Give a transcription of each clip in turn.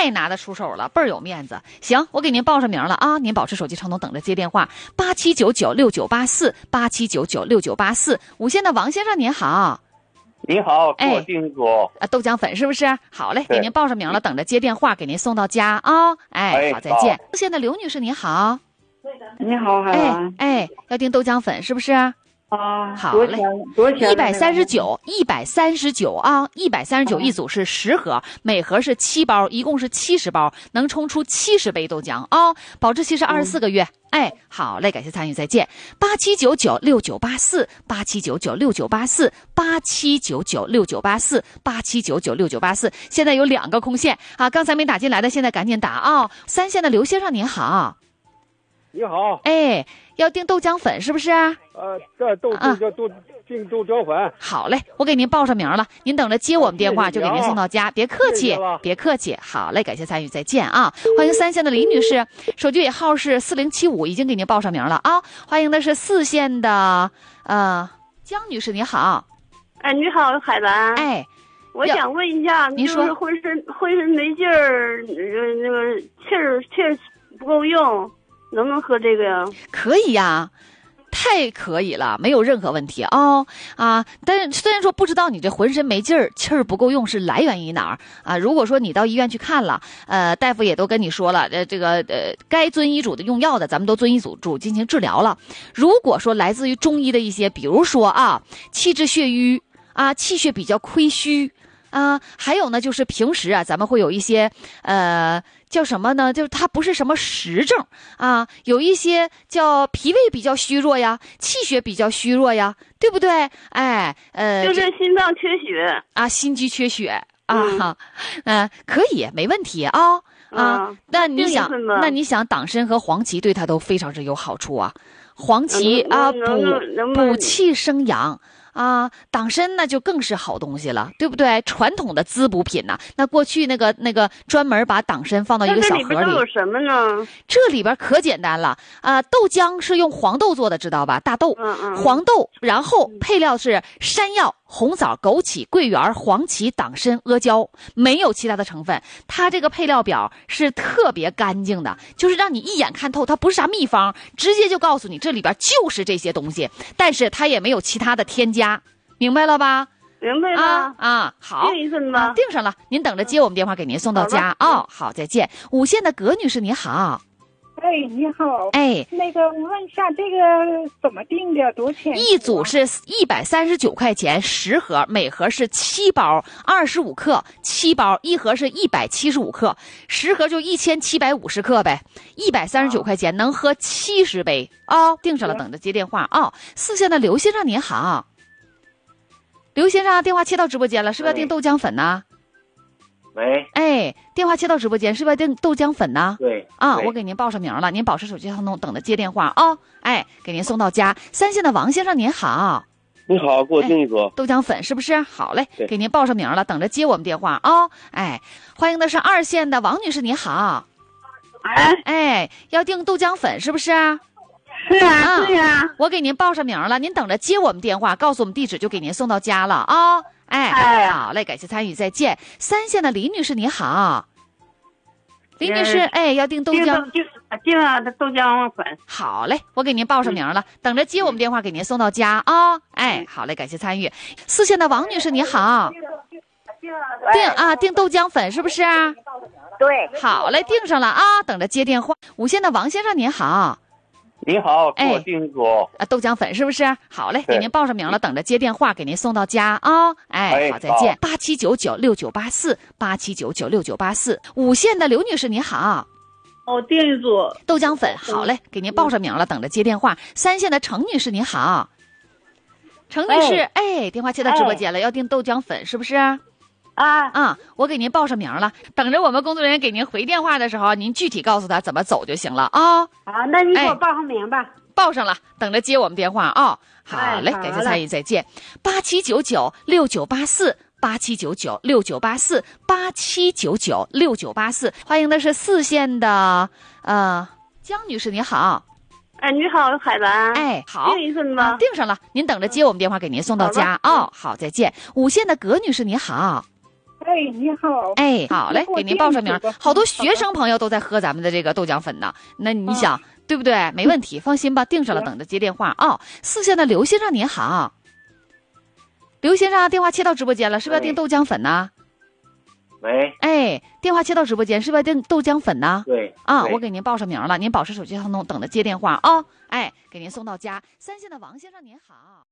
太拿得出手了，倍儿有面子。行，我给您报上名了啊，您保持手机畅通，等着接电话。87996984，87996984。五线的王先生您好。 你好，郭定国。 豆浆粉是不是？好嘞，给您报上名了，等着接电话，给您送到家啊。好，再见。四线的刘女士您好。 你好，海兰。 要订豆浆粉是不是？好嘞，139啊，139一组是10盒，每盒是7包，一共是70包，能冲出70杯豆浆啊，保质期是24个月。好嘞，感谢参与，再见。87996984，87996984，87996984，87996984。现在有2个空线啊，刚才没打进来的，现在赶紧打啊。3线的刘先生您好。 你好， 要订豆浆粉是不是？ 这订豆浆粉。 好嘞，我给您报上名了，您等着接我们电话，就给您送到家，别客气，别客气。好嘞，感谢参与，再见啊！欢迎3线的李女士，手机尾号是4075，已经给您报上名了啊！欢迎的是4线的江女士，你好。 你好，海兰。我想问一下， 您说， 就是浑身没劲儿，那个气儿不够用。能不能喝这个呀？ 可以呀，太可以了，没有任何问题啊！但是虽然说不知道你这浑身没劲儿，气儿不够用是来源于哪儿啊？如果说你到医院去看了，大夫也都跟你说了，该遵医嘱的用药的，咱们都遵医嘱进行治疗了。如果说来自于中医的一些，比如说气滞血瘀气血比较亏虚还有呢，就是平时咱们会有一些叫什么呢？就是它不是什么实症有一些叫脾胃比较虚弱呀，气血比较虚弱呀，对不对？ 就是心脏缺血心肌缺血可以，没问题那你想党参和黄芪对它都非常之有好处黄芪补气生阳。党参那就更是好东西了，对不对？传统的滋补品那过去那个专门把党参放到一个小盒里。 这里边都有什么呢？ 这里边可简单了豆浆是用黄豆做的，知道吧？大豆，黄豆，然后配料是山药、红枣、枸杞、桂圆、黄芪、党参、阿胶，没有其他的成分。它这个配料表是特别干净的，就是让你一眼看透，它不是啥秘方，直接就告诉你这里边就是这些东西，但是它也没有其他的添加，明白了吧？ 明白了好， 订一份吧， 订上了，您等着接我们电话，给您送到家好，再见。5线的葛女士你好。 你好。那个我问一下，这个怎么定的？多少钱？ 一组是139块钱10盒，每盒是7包，25克，7包，一盒是175克，10盒就1750克呗，139块钱能喝70杯订上了，等着接电话4线的刘先生您好。刘先生，电话切到直播间了，是不是要订豆浆粉呢？ 喂。 电话切到直播间，是不是要订豆浆粉呢？ 对。 我给您报上名了，您保持手机畅通，等着接电话给您送到家。3线的王先生您好。 你好，给我订一组豆浆粉是不是？好嘞，给您报上名了，等着接我们电话欢迎的是2线的王女士你好。要订豆浆粉是不是？ 是对呀。 我给您报上名了，您等着接我们电话，告诉我们地址就给您送到家了好嘞，感谢参与，再见。3线的李女士你好。李女士要订豆浆， 订豆浆粉。 好嘞，我给您报上名了，等着接我们电话，给您送到家好嘞，感谢参与。4线的王女士你好。订豆浆粉是不是？ 对。 好嘞，订上了等着接电话。5线的王先生您好。 你好，给我订一组豆浆粉是不是？好嘞，给您报上名了，等着接电话，给您送到家好，再见。87996984，87996984。5线的刘女士你好。 订一组豆浆粉，好嘞，给您报上名了，等着接电话。3线的程女士你好。程女士电话接到直播间了，要订豆浆粉是不是？我给您报上名了，等着我们工作人员给您回电话的时候，您具体告诉他怎么走就行了好，那你给我报上名吧。 报上了，等着接我们电话好嘞，感谢参与，再见。87996984，87996984，87996984。欢迎的是4线的江女士你好。 你好，海兰。 好， 订一份吧。 订上了，您等着接我们电话，给您送到家好，再见。5线的葛女士你好。 哎，你好。 哎，好嘞，给您报上名。好多学生朋友都在喝咱们的这个豆浆粉呢。那你想，对不对？没问题，放心吧，订上了，等着接电话啊。四线的刘先生您好，刘先生，电话切到直播间了，是不是要订豆浆粉呢？ 喂。 哎，电话切到直播间，是不是要订豆浆粉呢？ 对。 啊，我给您报上名了，您保持手机畅通，等着接电话啊。哎，给您送到家。三线的王先生您好。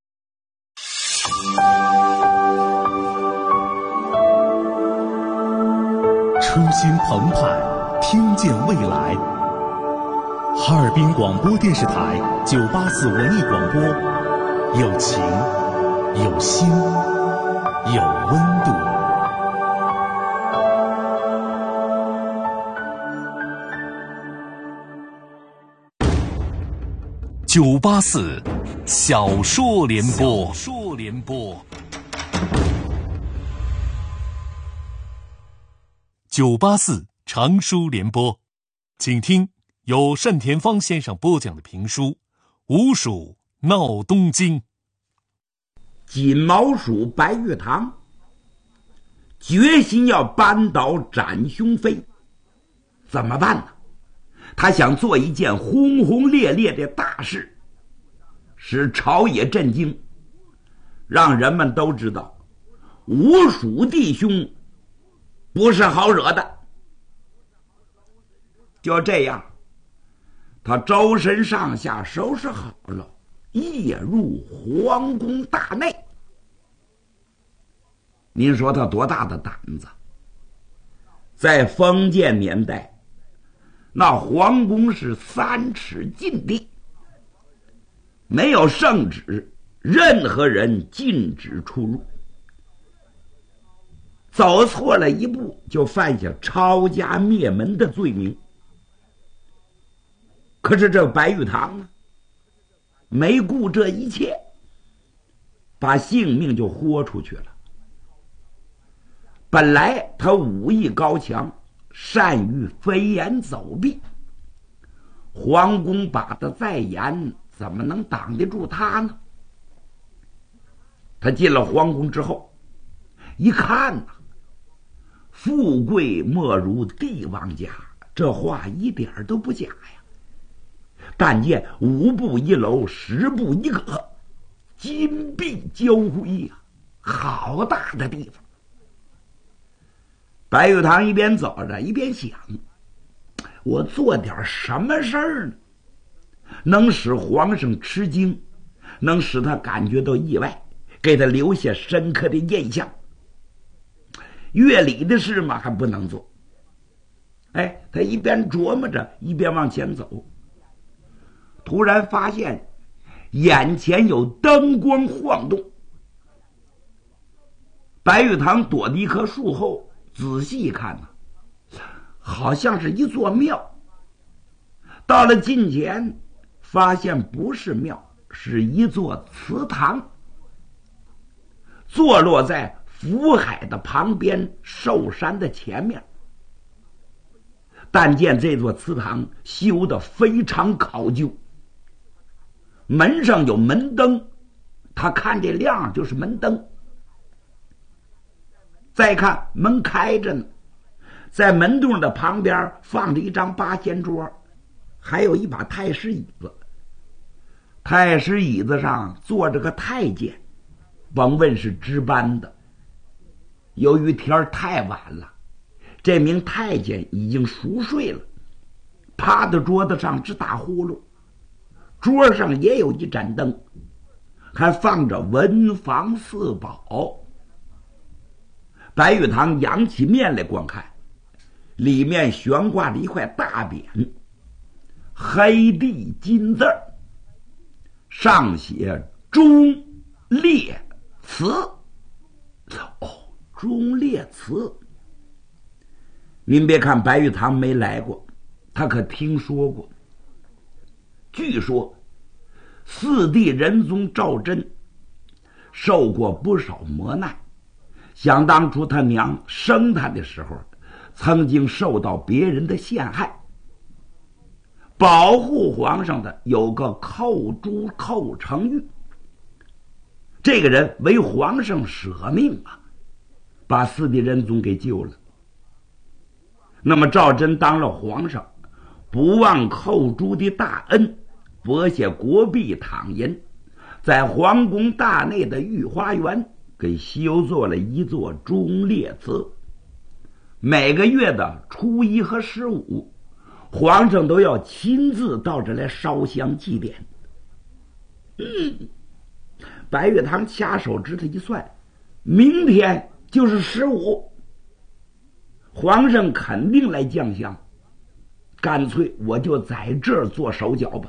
初心澎湃，听见未来。哈尔滨广播电视台984文艺广播，有情，有心，有温度。984小说联播。984长书联播，请听由单田芳先生播讲的评书《吴蜀闹东京》。 金毛鼠白玉堂决心要扳倒展雄飞，怎么办呢？他想做一件轰轰烈烈的大事，使朝野震惊，让人们都知道吴蜀弟兄不是好惹的。就这样，他周身上下收拾好了，夜入皇宫大内。您说他多大的胆子？在封建年代，那皇宫是3尺禁地，没有圣旨，任何人禁止出入。走错了一步，就犯下抄家灭门的罪名。可是这白玉堂呢，没顾这一切，把性命就豁出去了。本来他武艺高强，善于飞檐走壁，皇宫把他再严，怎么能挡得住他呢？他进了皇宫之后，一看呐，富贵莫如帝王家，这话一点都不假呀。但见5步1楼，10步1阁，金碧交辉呀，好大的地方。白玉堂一边走着一边想，我做点什么事儿呢，能使皇上吃惊，能使他感觉到意外，给他留下深刻的印象。越礼的事嘛还不能做。哎，他一边琢磨着一边往前走，突然发现眼前有灯光晃动。白玉堂躲在一棵树后，仔细一看呢，好像是一座庙。到了近前，发现不是庙，是一座祠堂，坐落在福海的旁边，寿山的前面。但见这座祠堂修得非常考究，门上有门灯，他看这亮就是门灯。再看门开着呢，在门洞的旁边放着一张八仙桌，还有一把太师椅子。太师椅子上坐着个太监，甭问是值班的。由于天太晚了，这名太监已经熟睡了，趴在桌子上直打呼噜。桌上也有一盏灯，还放着文房四宝。白玉堂扬起面来观看，里面悬挂着一块大匾，黑地金字，上写忠烈祠。哦，忠烈祠。您别看白玉堂没来过，他可听说过。据说四帝仁宗赵祯受过不少磨难，想当初他娘生他的时候，曾经受到别人的陷害。保护皇上的有个寇珠寇成玉，这个人为皇上舍命啊， 把四弟仁宗给救了。那么赵祯当了皇上，不忘寇朱的大恩，拨下国币躺银，在皇宫大内的御花园给修做了一座忠烈祠。每个月的初一和15，皇上都要亲自到这来烧香祭奠。白玉堂掐手指头一算，明天就是15，皇上肯定来降香，干脆我就在这儿做手脚吧。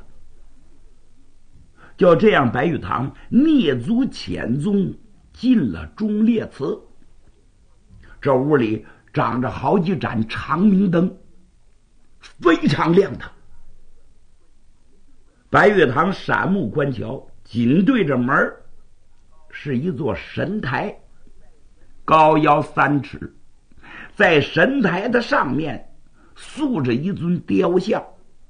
就这样，白玉堂蹑足潜踪进了忠烈祠。这屋里长着好几盏长明灯，非常亮堂。白玉堂闪目观瞧，紧对着门是一座神台，高腰3尺，在神台的上面塑着一尊雕像。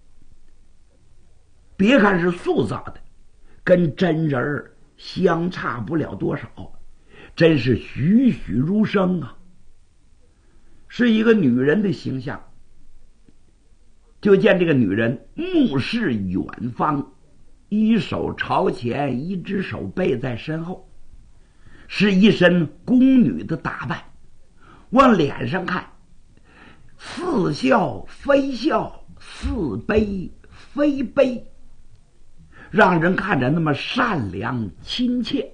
别看是塑造的，跟真人相差不了多少，真是栩栩如生啊！是一个女人的形象。就见这个女人目视远方，一手朝前，一只手背在身后，是一身宫女的打扮。往脸上看，似笑非笑，似悲非悲，让人看着那么善良亲切。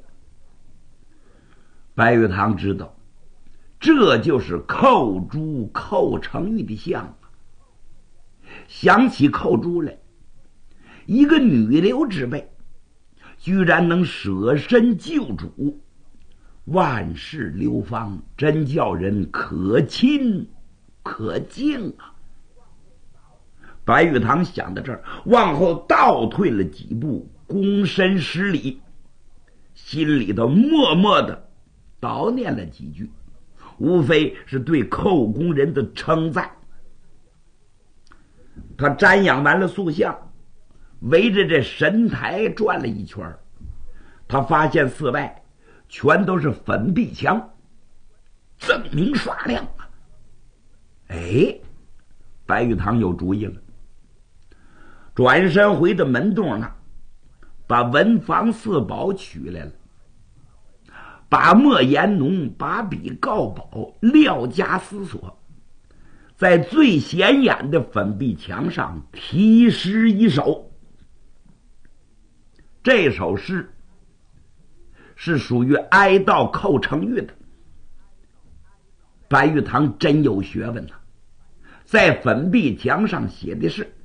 白玉堂知道，这就是寇朱寇成玉的像。想起寇朱来，一个女流之辈，居然能舍身救主，万世流芳，真叫人可亲可敬啊！白玉堂想到这儿，往后倒退了几步，躬身施礼，心里头默默的叨念了几句，无非是对寇宫人的称赞。他瞻仰完了塑像，围着这神台转了一圈，他发现四外全都是粉壁墙，锃明刷亮啊！哎，白玉堂有主意了，转身回到门洞那，把文房四宝取来了，把莫言农、把笔告宝料加思索，在最显眼的粉壁墙上题诗一首。这首诗是属于哀悼寇成玉的。白玉堂真有学问啊，在粉壁墙上写的是：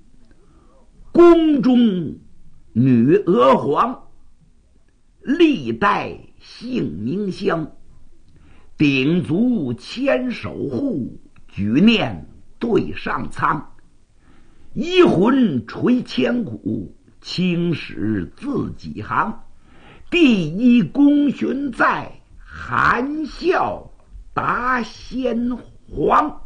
宫中女娥皇，历代姓名香，鼎足千守护，举念对上苍，一魂垂千古，青史自几行，第一功勋在，含笑答先皇。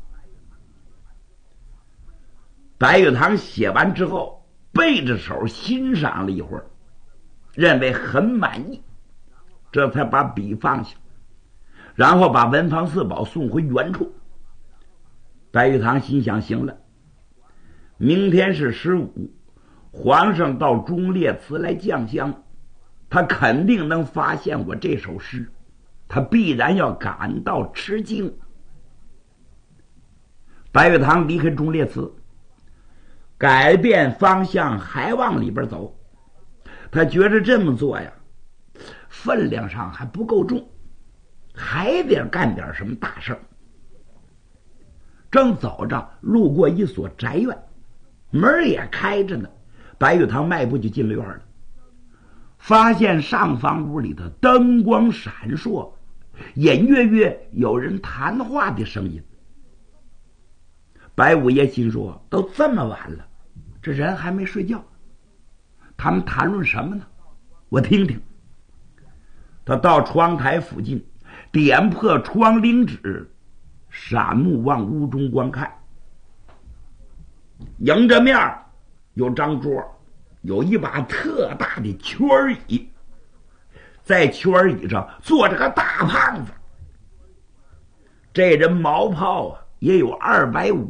白玉堂写完之后，背着手欣赏了一会儿，认为很满意，这才把笔放下，然后把文房四宝送回原处。白玉堂心想，行了，明天是15，皇上到忠烈祠来降香，他肯定能发现我这首诗，他必然要感到吃惊。白玉堂离开忠烈祠，改变方向还往里边走，他觉得这么做呀，分量上还不够重，还得干点什么大事儿。正走着，路过一所宅院，门也开着呢，白玉堂迈步就进了院了，发现上房屋里的灯光闪烁，隐约约有人谈话的声音。白五爷心说，都这么晚了，这人还没睡觉，他们谈论什么呢？我听听。他到窗台附近，点破窗棂纸，闪目往屋中观看。迎着面有张桌，有一把特大的圈椅，在圈椅上坐着个大胖子， 这人毛炮啊也有250